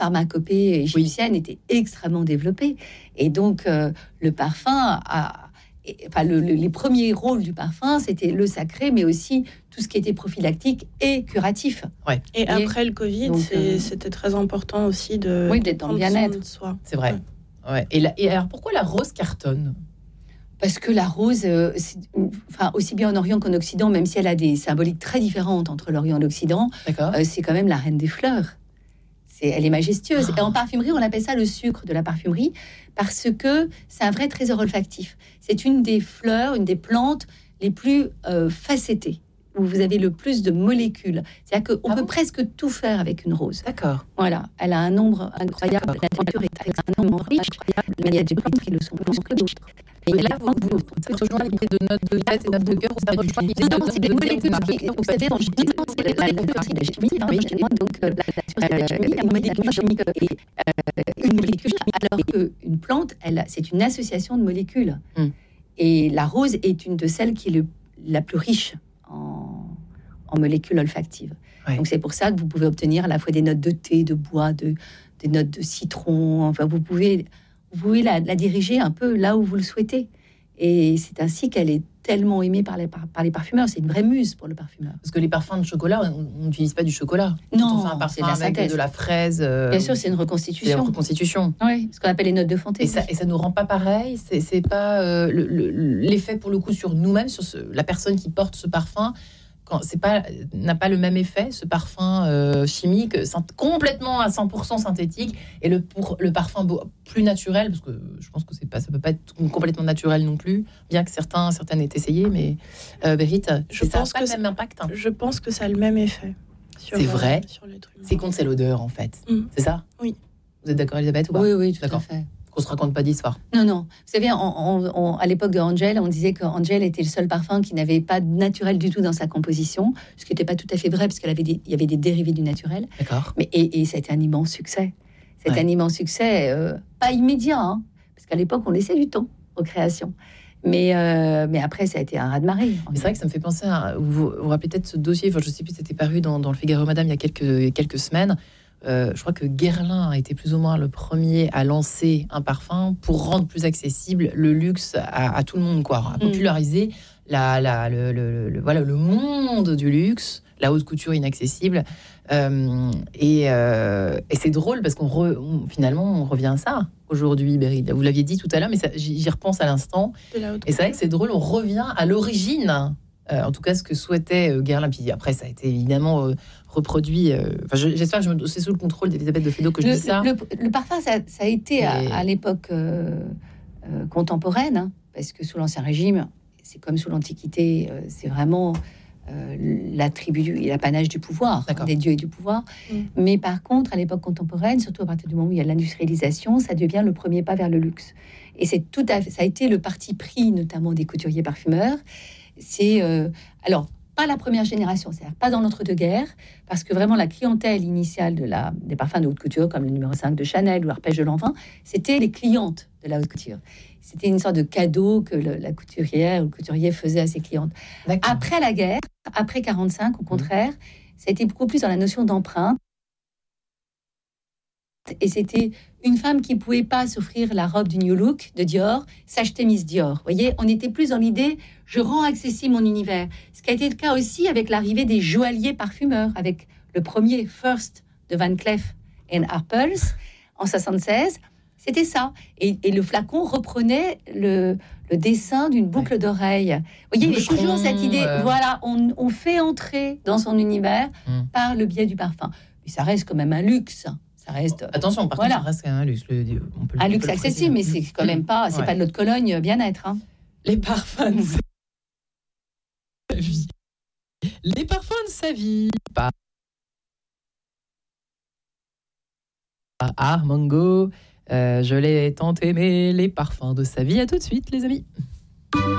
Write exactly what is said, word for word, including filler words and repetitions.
pharmacopée égyptienne oui. était extrêmement développée. Et donc, euh, le parfum a... Enfin, le, le, les premiers rôles du parfum, c'était le sacré, mais aussi tout ce qui était prophylactique et curatif. Ouais. Et, et après le Covid, donc, c'est, euh, c'était très important aussi de, oui, de d'être dans le bien-être. De soi. C'est vrai. Ouais. Ouais. Et, la, et alors, pourquoi la rose cartonne ? Parce que la rose, euh, c'est, enfin, aussi bien en Orient qu'en Occident, même si elle a des symboliques très différentes entre l'Orient et l'Occident, euh, c'est quand même la reine des fleurs. C'est, elle est majestueuse. Ah. Et en parfumerie, on appelle ça le sucre de la parfumerie, parce que c'est un vrai trésor olfactif. C'est une des fleurs, une des plantes les plus euh, facettées, où vous avez le plus de molécules. C'est-à-dire qu'on ah peut bon presque tout faire avec une rose. D'accord. Voilà, elle a un nombre incroyable. La nature est très un nombre riche, mais il y a des plantes qui le sont plus que d'autres. Et là, vous, vous, vous rejoignez l'idée de notes de tête et notes de cœur. C'est des molécules qui, vous savez, en chimie, c'est la chimie, donc la molécule chimique et une molécule, alors qu'une plante, elle, c'est une association de molécules. Mm. Et la rose est une de celles qui est le, la plus riche en, en molécules olfactives. Ouais. Donc c'est pour ça que vous pouvez obtenir à la fois des notes de thé, de bois, de, des notes de citron. Enfin, vous pouvez... Vous pouvez la, la diriger un peu là où vous le souhaitez. Et c'est ainsi qu'elle est tellement aimée par les, par, par les parfumeurs. C'est une vraie muse pour le parfumeur. Parce que les parfums de chocolat, on n'utilise pas du chocolat. Non, on fait un parfum de avec de la fraise. Euh, Bien sûr, c'est une reconstitution. C'est une reconstitution. Oui, ce qu'on appelle les notes de fantaisie. Et ça, et ça nous rend pas pareil. C'est, c'est pas euh, le, le, l'effet pour le coup sur nous-mêmes, sur ce, la personne qui porte ce parfum. C'est pas, n'a pas le même effet, ce parfum euh, chimique, complètement à cent pour cent synthétique, et le, pour, le parfum beau, plus naturel, parce que je pense que c'est pas, ça peut pas être complètement naturel non plus, bien que certains, certaines aient essayé, mais euh, Berit, je ça pense n'a pas que le même impact. Hein. Je pense que ça a le même effet. Sur, c'est vrai. Euh, sur l'être humain. C'est contre, c'est l'odeur en fait. Mm. C'est ça ? Oui. Vous êtes d'accord, Elisabeth, ou pas ? Oui, oui, tout d'accord. à fait. Qu'on se raconte pas d'histoire. Non, non. Vous savez, on, on, on, à l'époque de Angel, on disait qu'Angel était le seul parfum qui n'avait pas de naturel du tout dans sa composition, ce qui n'était pas tout à fait vrai, parce qu'il avait des, il y avait des dérivés du naturel. D'accord. Mais, et, et ça a été un immense succès. C'est ouais. un immense succès, euh, pas immédiat, hein, parce qu'à l'époque, on laissait du temps aux créations. Mais, euh, mais après, ça a été un raz-de-marée. C'est vrai que ça me fait penser à... Vous vous, vous rappelez peut-être ce dossier, enfin, je ne sais plus, c'était paru dans, dans le Figaro Madame il y a quelques, quelques semaines. Euh, je crois que Guerlain a été plus ou moins le premier à lancer un parfum pour rendre plus accessible le luxe à, à tout le monde, quoi, à populariser mmh. la, la, le, le, le, voilà, le monde du luxe, la haute couture inaccessible. Euh, et, euh, et c'est drôle parce qu'on re, on, finalement on revient à ça aujourd'hui, Berit. Vous l'aviez dit tout à l'heure, mais ça, j'y, j'y repense à l'instant. Et c'est vrai que c'est drôle, on revient à l'origine. Euh, en tout cas, ce que souhaitait euh, Guerlain. Puis après, ça a été évidemment euh, reproduit. Euh, je, j'espère que je, c'est sous le contrôle d'Elisabeth de Fédot que je le, dis ça. Le, le parfum, ça, ça a été Et... à, à l'époque euh, euh, contemporaine, hein, parce que sous l'Ancien Régime, c'est comme sous l'Antiquité, euh, c'est vraiment euh, l'attribut et l'apanage du pouvoir, hein, des dieux et du pouvoir. Mm. Mais par contre, à l'époque contemporaine, surtout à partir du moment où il y a l'industrialisation, ça devient le premier pas vers le luxe. Et c'est tout à fait, ça a été le parti pris, notamment des couturiers parfumeurs. C'est euh, alors pas la première génération, c'est-à-dire pas dans l'entre-deux-guerres, parce que vraiment la clientèle initiale de la, des parfums de haute couture, comme le numéro cinq de Chanel ou l'arpège de Lanvin, c'était les clientes de la haute couture. C'était une sorte de cadeau que le, la couturière ou le couturier faisait à ses clientes. D'accord. Après la guerre, après quarante-cinq, au contraire, mmh. ça a été beaucoup plus dans la notion d'empreinte. Et c'était une femme qui ne pouvait pas s'offrir la robe du New Look de Dior, s'achetait Miss Dior. Vous voyez, on était plus dans l'idée, je rends accessible mon univers. Ce qui a été le cas aussi avec l'arrivée des joailliers parfumeurs, avec le premier First de Van Cleef and Arpels en soixante-seize. C'était ça. Et, et le flacon reprenait le, le dessin d'une boucle ouais. d'oreille. Vous voyez, il y a toujours cette idée, euh... voilà, on, on fait entrer dans son univers mmh. par le biais du parfum. Mais ça reste quand même un luxe. Ça reste, attention, par voilà. contre, ça reste un luxe. Le, on peut, un on luxe peut accessible, mais c'est quand même pas, c'est ouais. pas de l'eau de Cologne bien-être. Hein. Les parfums de sa vie. Les parfums de sa vie. Pas. Ah, Mango, euh, je l'ai tant aimé, les parfums de sa vie. À tout de suite, les amis.